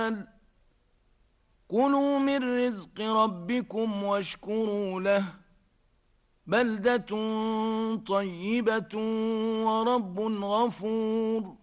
كلوا من رزق ربكم واشكروا له بلدة طيبة ورب غفور